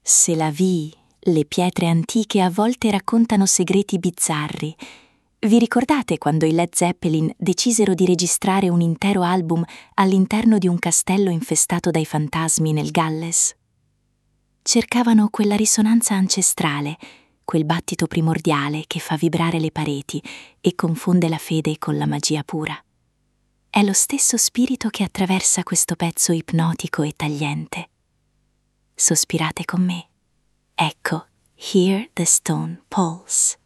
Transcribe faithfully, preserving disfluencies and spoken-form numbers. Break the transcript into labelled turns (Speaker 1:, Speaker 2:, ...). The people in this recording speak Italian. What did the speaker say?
Speaker 1: C'est la vie, le pietre antiche a volte raccontano segreti bizzarri. Vi ricordate quando i Led Zeppelin decisero di registrare un intero album all'interno di un castello infestato dai fantasmi nel Galles? Cercavano quella risonanza ancestrale, quel battito primordiale che fa vibrare le pareti e confonde la fede con la magia pura. È lo stesso spirito che attraversa questo pezzo ipnotico e tagliente. Sospirate con me. Ecco, Hear the Stone Pulse.